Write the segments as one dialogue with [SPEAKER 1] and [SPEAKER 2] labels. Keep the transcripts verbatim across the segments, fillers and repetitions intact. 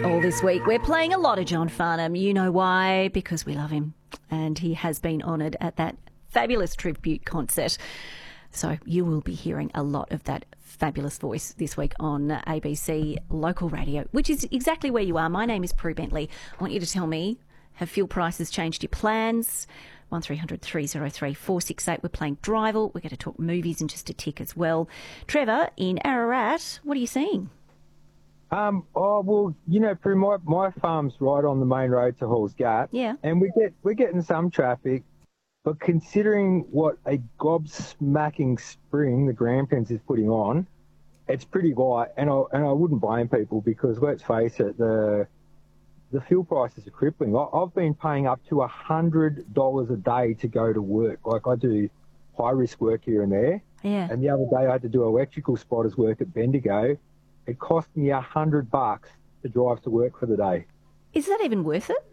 [SPEAKER 1] All this week, we're playing a lot of John Farnham. You know why? Because we love him. And he has been honoured at that fabulous tribute concert. So you will be hearing a lot of that fabulous voice this week on A B C Local Radio, which is exactly where you are. My name is Prue Bentley. I want you to tell me, have fuel prices changed your plans? one three hundred three oh three four six eight. We're playing Drival. We're going to talk movies in just a tick as well. Trevor, in Ararat, what are you seeing?
[SPEAKER 2] Um, oh, well, you know, Prue, my, my farm's right on the main road to Halls Gap.
[SPEAKER 1] Yeah.
[SPEAKER 2] And we get, we're getting some traffic, but considering what a gobsmacking spring the Grampians is putting on, it's pretty light. And I, and I wouldn't blame people because, let's face it, the the fuel prices are crippling. I, I've been paying up to one hundred dollars a day to go to work. Like, I do high-risk work here and there.
[SPEAKER 1] Yeah.
[SPEAKER 2] And the other day I had to do electrical spotters work at Bendigo. It cost me a hundred bucks to drive to work for the day.
[SPEAKER 1] Is that even worth it?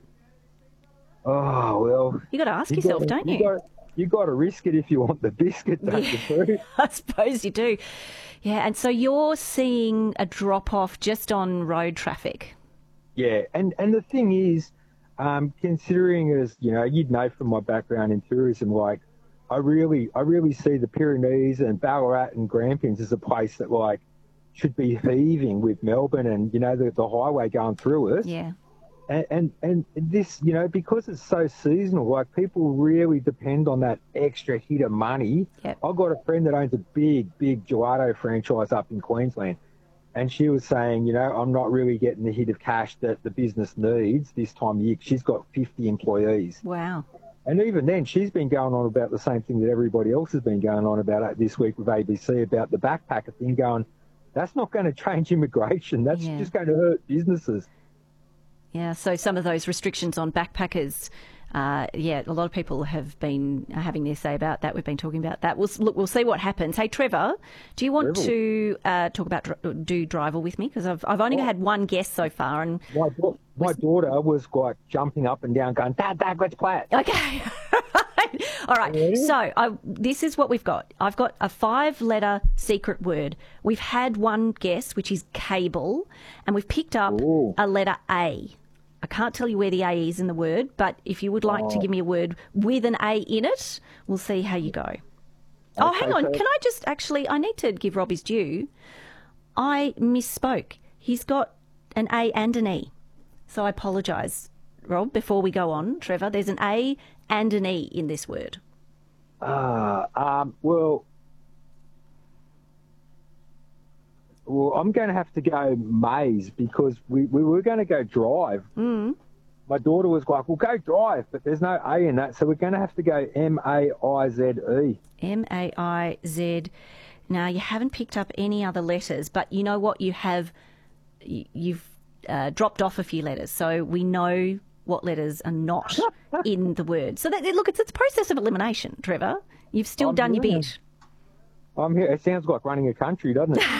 [SPEAKER 2] Oh, well.
[SPEAKER 1] You got to ask
[SPEAKER 2] you
[SPEAKER 1] yourself,
[SPEAKER 2] gotta,
[SPEAKER 1] don't you?
[SPEAKER 2] You got, you got to risk it if you want the biscuit, don't
[SPEAKER 1] Yeah,
[SPEAKER 2] you, Prue?
[SPEAKER 1] I suppose you do. Yeah, and so you're seeing a drop-off just on road traffic.
[SPEAKER 2] Yeah, and, and the thing is, um, considering as, you know, you'd know from my background in tourism, like, I really, I really see the Pyrenees and Ballarat and Grampians as a place that, like, should be heaving with Melbourne and, you know, the, the highway going through it.
[SPEAKER 1] Yeah.
[SPEAKER 2] And, and and this, you know, because it's so seasonal, like, people really depend on that extra hit of money.
[SPEAKER 1] Yep.
[SPEAKER 2] I've got a friend that owns a big, big gelato franchise up in Queensland, and she was saying, you know, I'm not really getting the hit of cash that the business needs this time of year. She's got fifty employees.
[SPEAKER 1] Wow.
[SPEAKER 2] And even then, she's been going on about the same thing that everybody else has been going on about this week with A B C about the backpacker thing, going, that's not going to change immigration. That's
[SPEAKER 1] Yeah.
[SPEAKER 2] just going to hurt businesses.
[SPEAKER 1] Yeah, so some of those restrictions on backpackers, uh, yeah, a lot of people have been having their say about that. We've been talking about that. We'll look. We'll see what happens. Hey, Trevor, do you want
[SPEAKER 2] Drival.
[SPEAKER 1] to uh, talk about dr- do Drival with me? Because I've I've only
[SPEAKER 2] Oh.
[SPEAKER 1] had one guest so far, and
[SPEAKER 2] My, da- my daughter was like jumping up and down, going, Dad, Dad, let's play it.
[SPEAKER 1] okay. All right.
[SPEAKER 2] Ready?
[SPEAKER 1] So I, this is what we've got. I've got a five-letter secret word. We've had one guess, which is cable, and we've picked up
[SPEAKER 2] Ooh.
[SPEAKER 1] a letter A. I can't tell you where the A is in the word, but if you would like to
[SPEAKER 2] Oh.
[SPEAKER 1] give me a word with an A in it, we'll see how you go. Oh,
[SPEAKER 2] Okay,
[SPEAKER 1] hang on.
[SPEAKER 2] so-
[SPEAKER 1] Can I just actually, I need to give Rob his due. I misspoke. He's got an A and an E. So I apologise, Rob, before we go on. Trevor, there's an A and an E in this word.
[SPEAKER 2] Uh, um, well, well, I'm going to have to go maze because we, we were going to go drive.
[SPEAKER 1] Mm.
[SPEAKER 2] My daughter was like, well, go drive, but there's no A in that, so we're going to have to go M A I Z E.
[SPEAKER 1] M A I Z. Now, you haven't picked up any other letters, but you know what? You have, y- you've uh, dropped off a few letters, so we know what letters are not in the word. So, that, look, it's, it's a process of elimination, Trevor. You've still
[SPEAKER 2] I'm
[SPEAKER 1] done your
[SPEAKER 2] doing
[SPEAKER 1] bit.
[SPEAKER 2] I'm here. It sounds like running a country, doesn't it?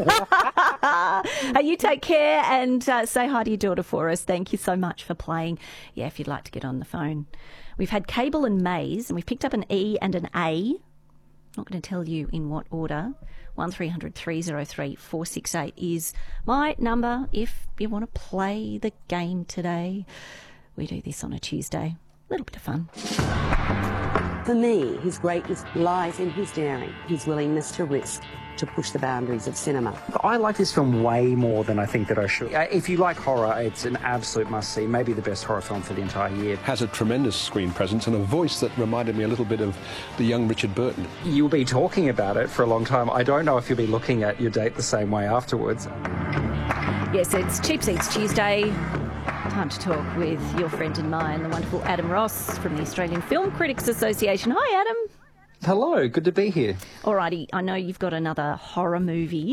[SPEAKER 1] Uh, you take care and uh, say hi to your daughter for us. Thank you so much for playing. Yeah, if you'd like to get on the phone. We've had cable and maze, and we've picked up an E and an A. Not going to tell you in what order. one three hundred three oh three four six eight is my number if you want to play the game today. We do this on a Tuesday. A little bit of fun.
[SPEAKER 3] For me, his greatness lies in his daring, his willingness to risk, to push the boundaries of cinema.
[SPEAKER 4] I like this film way more than I think that I should. Uh, If you like horror, it's an absolute must-see, maybe the best horror film for the entire year.
[SPEAKER 5] Has a tremendous screen presence and a voice that reminded me a little bit of the young Richard Burton.
[SPEAKER 4] You'll be talking about it for a long time. I don't know if you'll be looking at your date the same way afterwards.
[SPEAKER 1] Yes, it's Cheap Seats Tuesday. Time to talk with your friend and mine, the wonderful Adam Ross from the Australian Film Critics Association. Hi, Adam.
[SPEAKER 4] Hello, good to be here.
[SPEAKER 1] Alrighty, I know you've got another horror movie